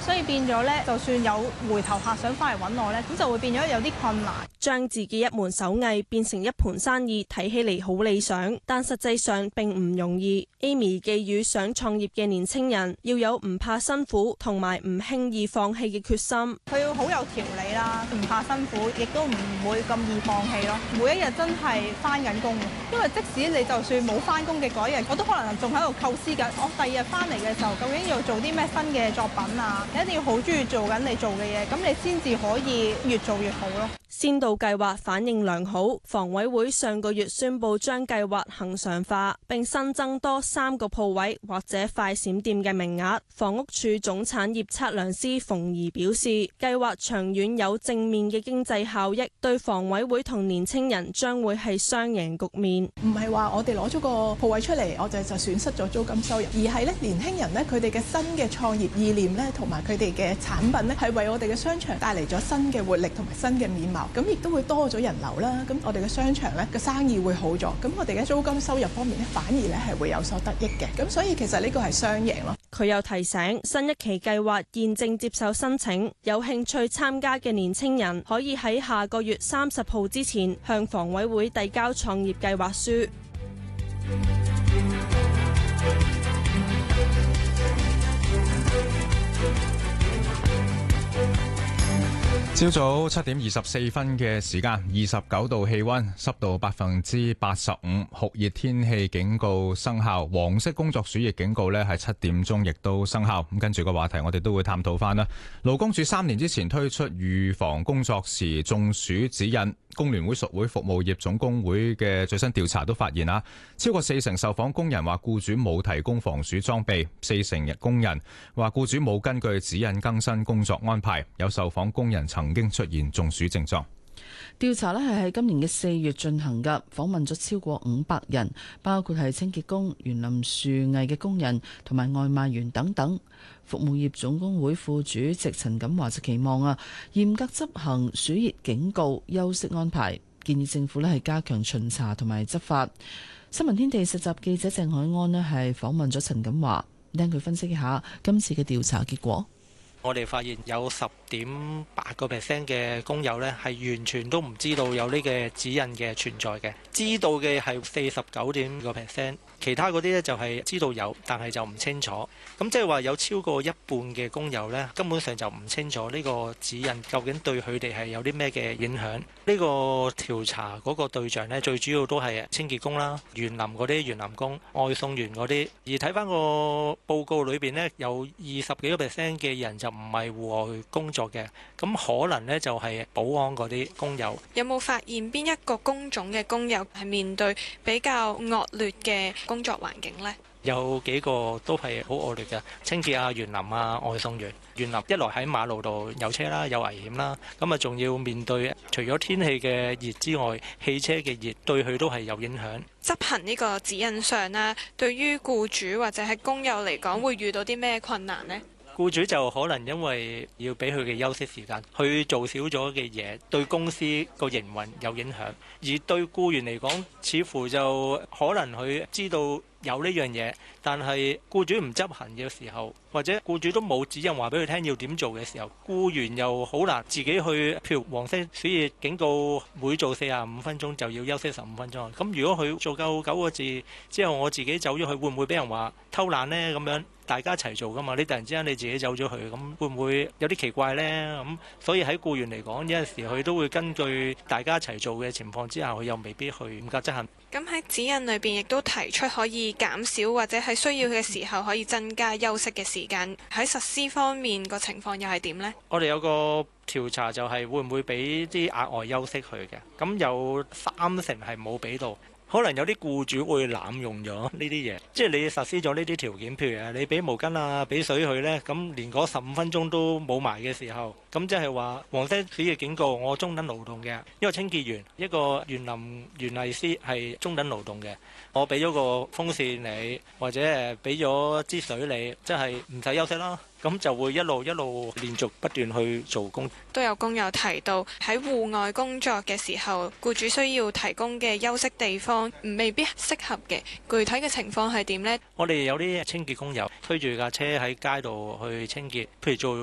所以變咗咧，就算有回頭客想翻嚟揾我咧，咁就會變咗有啲困難。 將自己一門手藝變成一盤生意，睇起嚟好理想，但實際上並唔容易。Amy 寄語想創業嘅年青人要有唔怕辛苦同埋唔輕易放棄嘅決心。 佢要好有條理啦，唔怕辛苦，亦都唔會咁易放棄咯。每一日真係翻緊工，因為即使你就算冇翻工嘅嗰日，我都可能仲喺度構思緊，我第二日翻嚟嘅時候，究竟要做啲咩新嘅作品啊？你一定要好中意做緊你做嘅嘢，咁你先至可以越做越好咯。 先導計劃反應良好，房委會上個月宣布將計劃恆常化，並新增多3個鋪位或者快閃店嘅名額。房屋署總產業測量師馮儀表示，計劃長遠有正面嘅經濟效益，對房委會同年青人將會係雙贏局面。 唔係話我哋攞咗個鋪位出嚟，我就損失咗租金收入，而係咧年輕人咧佢哋嘅新嘅創業意念咧，同埋佢哋嘅產品咧，係為我哋嘅商場帶嚟咗新嘅活力同埋新嘅面貌。咁亦都會多咗人流啦，咁我哋嘅商場咧嘅生意會好咗，咁我哋嘅租金收入方面咧反而咧係會有所得益嘅，咁所以其實呢個係雙贏咯。 佢又提醒，新一期計劃現正接受申請，有興趣參加嘅年青人可以喺下個月30號之前向房委會遞交創業計劃書。 朝早7點24分嘅時間，29度氣溫，濕度85%，酷熱天氣警告生效，黃色工作暑熱警告呢係7點鐘亦都生效。咁跟住個話題，我哋都會探討翻啦。勞工處3年之前推出預防工作時中暑指引，工聯會屬會服務業總工會嘅最新調查都發現超過40%受訪工人話僱主冇提供防暑裝備，40%工人話僱主冇根據指引更新工作安排，有受訪工人曾經出現中暑症狀。 調查呢係喺今年嘅4月進行㗎，訪問咗超過500人，包括係清潔工、園林樹藝嘅工人同埋外賣員等等。服務業總工會副主席陳錦華就期望嚴格執行暑熱警告、休息安排，建議政府呢係加強巡查同埋執法。新聞天地實習記者鄭海安呢係訪問咗陳錦華，聽佢分析一下今次嘅調查結果。 我哋發現有10.8% 嘅工友呢係完全都唔知道有呢個指引嘅存在嘅，知道嘅係49.5%，其他嗰啲呢就係知道有，但係就唔清楚。咁即係話有超過一半嘅工友呢根本上就唔清楚呢個指引究竟對佢哋係有啲咩嘅影響。呢個調查嗰個對象呢，最主要都係清潔工啦、園林嗰啲園林工、外送員嗰啲。而睇翻個報告裏邊呢，有20幾個%嘅人就唔係戶外工作嘅，咁可能呢就係保安嗰啲工友。 有冇發現邊一個工種嘅工友係面對比較惡劣嘅工作環境呢？ 有幾個都係好惡劣嘅，清潔啊、園林啊、外送員。園林一來喺馬路度有車啦，有危險啦，咁啊仲要面對除咗天氣嘅熱之外，汽車嘅熱對佢都係有影響。 執行呢個指引上啦，對於僱主或者係工友嚟講，會遇到啲咩困難呢？ 僱主就可能因為要俾佢嘅休息時間，去做少咗嘅嘢，對公司個營運有影響。而對僱員嚟講，似乎就可能佢知道有呢樣嘢，但係僱主唔執行嘅時候，或者僱主都冇指引話俾佢聽要點做嘅時候，僱員又好難自己去，譬如黃色暑熱警告，每做45分鐘就要休息15分鐘。咁如果佢做夠9個字之後，我自己走咗去，會唔會俾人話偷懶呢？咁樣大家一齊做噶嘛？你突然之間你自己走咗去，咁會唔會有啲奇怪呢？咁所以喺僱員嚟講，有陣時佢都會根據大家一齊做嘅情況之下，佢又未必去嚴格執行。 咁喺指引裏邊亦都提出可以減少或者係需要嘅時候可以增加休息嘅時間。喺實施方面個情況又係點呢？ 我哋有個調查就係會唔會俾啲額外休息佢嘅？咁有30%係冇俾到。可能有啲僱主會濫用咗呢啲嘢，即係你實施咗呢啲條件，譬如你俾毛巾啊、俾水佢呢，咁連嗰15分鐘都冇埋嘅時候，咁即係話黃色暑熱警告，我中等勞動嘅一個清潔員、一個園林園藝師係中等勞動嘅，我俾咗個風扇你，或者俾咗支水你，即係唔使休息啦。咁就會一路連續不斷去做工。 都有工友提到喺戶外工作嘅時候，僱主需要提供嘅休息地方未必適合嘅。具體嘅情況係點呢？ 我哋有啲清潔工友推住架車喺街度去清潔，譬如做